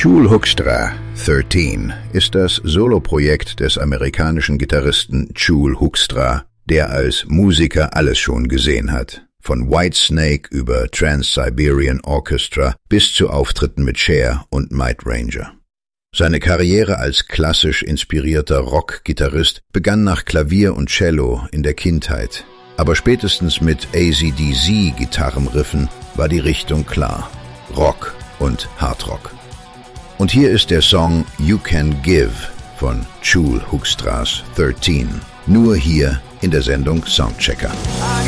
Jule Hoekstra, 13, ist das Soloprojekt des amerikanischen Gitarristen Jule Hoekstra, der als Musiker alles schon gesehen hat. Von Whitesnake über Trans-Siberian Orchestra bis zu Auftritten mit Cher und Might Ranger. Seine Karriere als klassisch inspirierter Rock-Gitarrist begann nach Klavier und Cello in der Kindheit. Aber spätestens mit AC/DC-Gitarrenriffen war die Richtung klar. Rock und Hardrock. Und hier ist der Song You Can Give von Jule Hoekstra's 13. Nur hier in der Sendung Soundchecker.